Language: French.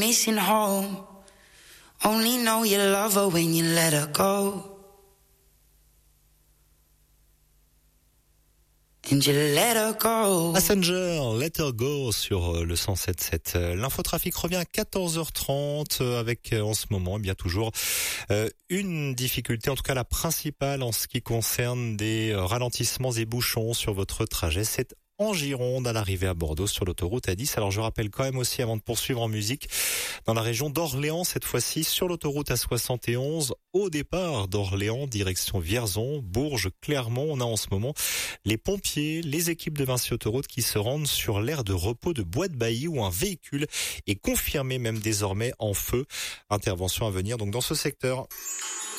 Missing home. Only know you love her when you let her go. And you let her go. Passenger, Let Her Go sur le 107.7. L'infotrafic revient à 14h30 avec en ce moment bien toujours une difficulté, en tout cas la principale en ce qui concerne des ralentissements et bouchons sur votre trajet. C'est en Gironde à l'arrivée à Bordeaux sur l'autoroute A10. Alors je rappelle quand même aussi avant de poursuivre en musique, dans la région d'Orléans cette fois-ci, sur l'autoroute A71, au départ d'Orléans, direction Vierzon, Bourges, Clermont, on a en ce moment les pompiers, les équipes de Vinci Autoroute qui se rendent sur l'aire de repos de Bois de Bailly où un véhicule est confirmé même désormais en feu. Intervention à venir donc dans ce secteur.